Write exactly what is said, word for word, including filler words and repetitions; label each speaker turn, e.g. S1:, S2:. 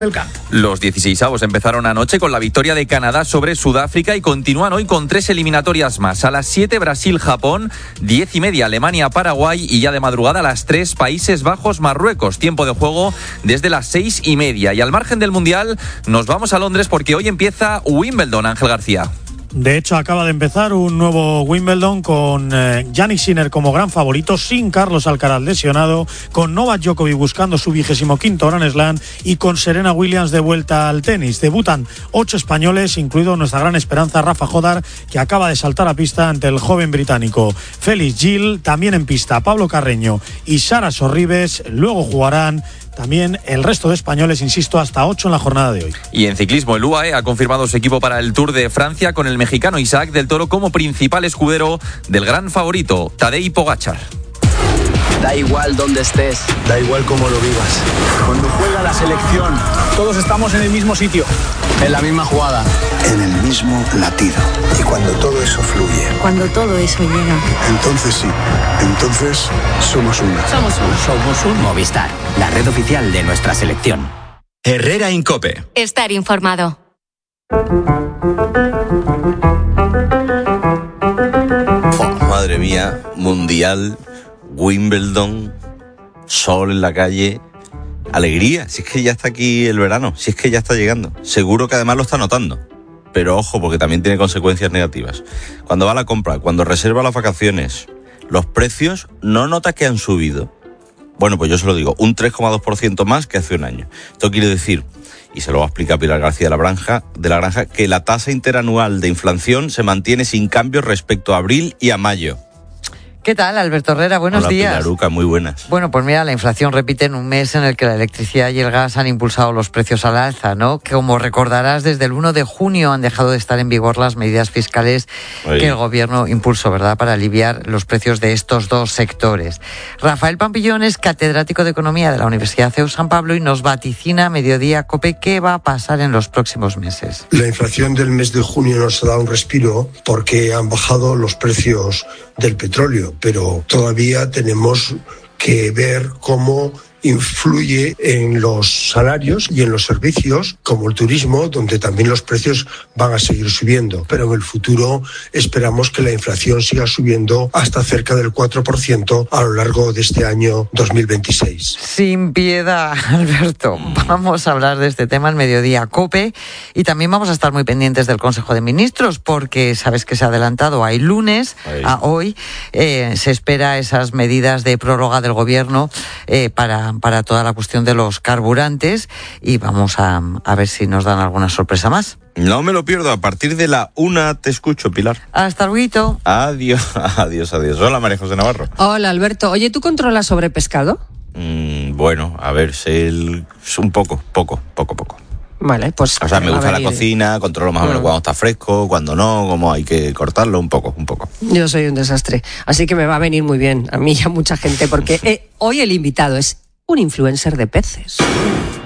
S1: del campo.
S2: Los dieciseisavos empezaron anoche con la victoria de Canadá sobre Sudáfrica y continúan hoy con tres eliminatorias más. A las siete Brasil-Japón, diez y media Alemania-Paraguay y ya de madrugada a las tres Países Bajos-Marruecos. Tiempo de juego desde las seis y media. Y al margen del Mundial nos vamos a Londres porque hoy empieza Wimbledon, Ángel García.
S1: De hecho, acaba de empezar un nuevo Wimbledon con eh, Jannik Sinner como gran favorito, sin Carlos Alcaraz lesionado, con Novak Djokovic buscando su vigésimo quinto Grand Slam y con Serena Williams de vuelta al tenis. Debutan ocho españoles, incluido nuestra gran esperanza Rafa Jodar, que acaba de saltar a pista ante el joven británico. Félix Gil, también en pista Pablo Carreño y Sara Sorribes. Luego jugarán también el resto de españoles, insisto, hasta ocho en la jornada de hoy.
S2: Y en ciclismo, el U A E ha confirmado su equipo para el Tour de Francia con el mexicano Isaac del Toro como principal escudero del gran favorito, Tadej Pogačar.
S3: Da igual dónde estés,
S4: da igual cómo lo vivas.
S3: Cuando juega la selección, todos estamos en el mismo sitio, en la misma jugada,
S4: en el mismo latido. Y cuando todo eso fluye,
S5: cuando todo eso llega,
S4: entonces sí, entonces somos uno.
S5: Somos uno.
S6: Somos un Movistar, la red oficial de nuestra selección.
S7: Herrera en COPE.
S8: Estar informado.
S9: Oh, madre mía, Mundial, Wimbledon, sol en la calle, alegría, si es que ya está aquí el verano, si es que ya está llegando. Seguro que además lo está notando, pero ojo, porque también tiene consecuencias negativas. Cuando va a la compra, cuando reserva las vacaciones, los precios no notas que han subido. Bueno, pues yo se lo digo, un tres coma dos por ciento más que hace un año. Esto quiere decir, y se lo va a explicar Pilar García de la Granja, de la Granja, que la tasa interanual de inflación se mantiene sin cambios respecto a abril y a mayo.
S10: ¿Qué tal, Alberto Herrera? Buenos
S9: Hola,
S10: días.
S9: Pilaruca, muy buenas.
S10: Bueno, pues mira, la inflación repite en un mes en el que la electricidad y el gas han impulsado los precios al alza, ¿no? Que como recordarás, desde el uno de junio han dejado de estar en vigor las medidas fiscales Oye. que el gobierno impulsó, ¿verdad?, para aliviar los precios de estos dos sectores. Rafael Pampillón es catedrático de Economía de la Universidad C E U San Pablo y nos vaticina a Mediodía COPE qué va a pasar en los próximos meses.
S11: La inflación del mes de junio nos da un respiro porque han bajado los precios del petróleo, pero todavía tenemos que ver cómo influye en los salarios y en los servicios, como el turismo, donde también los precios van a seguir subiendo. Pero en el futuro esperamos que la inflación siga subiendo hasta cerca del cuatro por ciento a lo largo de este año dos mil veintiséis.
S10: Sin piedad, Alberto. Vamos a hablar de este tema en Mediodía COPE y también vamos a estar muy pendientes del Consejo de Ministros porque sabes que se ha adelantado a lunes, Ahí. a hoy. Eh, se espera esas medidas de prórroga del Gobierno eh, para para toda la cuestión de los carburantes y vamos a, a ver si nos dan alguna sorpresa más.
S9: No me lo pierdo, a partir de la una te escucho, Pilar.
S10: Hasta luego.
S9: Adiós, adiós, adiós. Hola, María José Navarro.
S12: Hola, Alberto. Oye, ¿tú controlas sobre pescado?
S9: Mm, bueno, a ver, sé el, un poco, poco, poco, poco.
S12: Vale, pues...
S9: O sea, me gusta
S12: ver,
S9: la cocina, controlo más o menos cuando está fresco, cuando no, cómo hay que cortarlo, un poco, un poco.
S12: Yo soy un desastre, así que me va a venir muy bien, a mí y a mucha gente, porque eh, hoy el invitado es un influencer de peces.